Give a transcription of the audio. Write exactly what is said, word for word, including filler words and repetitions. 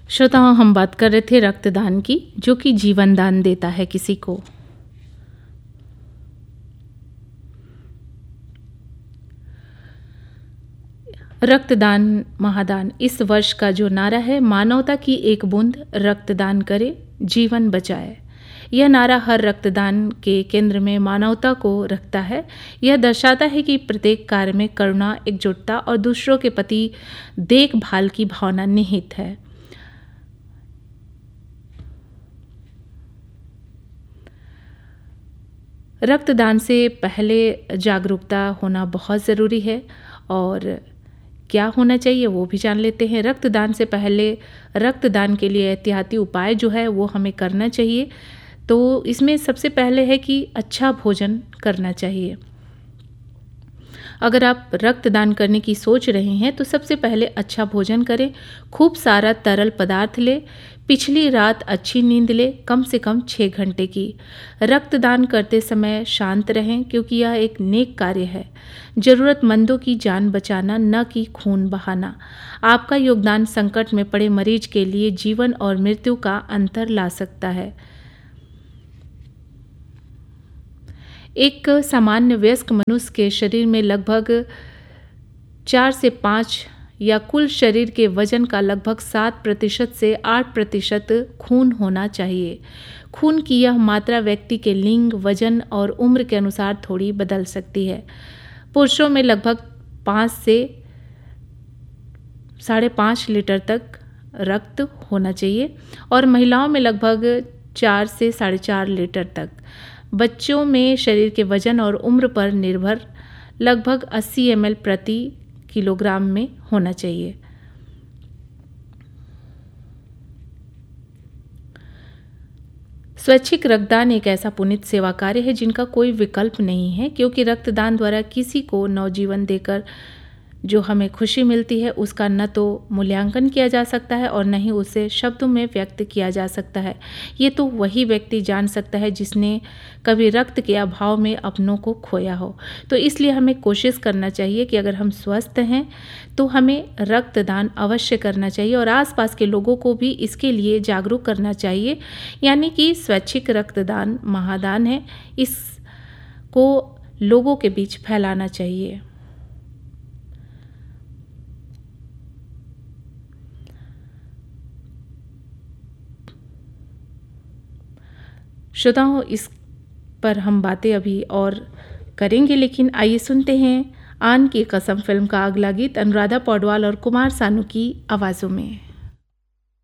श्रोताओं, हम बात कर रहे थे रक्तदान की, जो कि जीवन दान देता है किसी को। रक्तदान महादान इस वर्ष का जो नारा है, मानवता की एक बूंद रक्तदान करे जीवन बचाए। यह नारा हर रक्तदान के केंद्र में मानवता को रखता है। यह दर्शाता है कि प्रत्येक कार्य में करुणा, एकजुटता और दूसरों के प्रति देखभाल की भावना निहित है। रक्तदान से पहले जागरूकता होना बहुत ज़रूरी है, और क्या होना चाहिए वो भी जान लेते हैं। रक्तदान से पहले रक्तदान के लिए एहतियाती उपाय जो है वो हमें करना चाहिए। तो इसमें सबसे पहले है कि अच्छा भोजन करना चाहिए। अगर आप रक्तदान करने की सोच रहे हैं तो सबसे पहले अच्छा भोजन करें, खूब सारा तरल पदार्थ लें, पिछली रात अच्छी नींद लें, कम से कम छः घंटे की। रक्तदान करते समय शांत रहें, क्योंकि यह एक नेक कार्य है। ज़रूरतमंदों की जान बचाना, न कि खून बहाना। आपका योगदान संकट में पड़े मरीज के लिए जीवन और मृत्यु का अंतर ला सकता है। एक सामान्य वयस्क मनुष्य के शरीर में लगभग चार से पाँच या कुल शरीर के वजन का लगभग सात प्रतिशत से आठ प्रतिशत खून होना चाहिए। खून की यह मात्रा व्यक्ति के लिंग, वजन और उम्र के अनुसार थोड़ी बदल सकती है। पुरुषों में लगभग पाँच से साढ़े पाँच लीटर तक रक्त होना चाहिए और महिलाओं में लगभग चार से साढ़े चार लीटर तक। बच्चों में शरीर के वजन और उम्र पर निर्भर लगभग अस्सी एम एल प्रति किलोग्राम में होना चाहिए। स्वैच्छिक रक्तदान एक ऐसा पुनीत सेवा कार्य है जिनका कोई विकल्प नहीं है, क्योंकि रक्तदान द्वारा किसी को नवजीवन देकर जो हमें खुशी मिलती है उसका न तो मूल्यांकन किया जा सकता है और न ही उसे शब्दों में व्यक्त किया जा सकता है। ये तो वही व्यक्ति जान सकता है जिसने कभी रक्त के अभाव में अपनों को खोया हो। तो इसलिए हमें कोशिश करना चाहिए कि अगर हम स्वस्थ हैं तो हमें रक्तदान अवश्य करना चाहिए और आसपास के लोगों को भी इसके लिए जागरूक करना चाहिए। यानी कि स्वैच्छिक रक्तदान महादान है, इसको लोगों के बीच फैलाना चाहिए। श्रोताओं, इस पर हम बातें अभी और करेंगे, लेकिन आइए सुनते हैं आन की कसम फिल्म का अगला गीत अनुराधा पौडवाल और कुमार सानू की आवाज़ों में।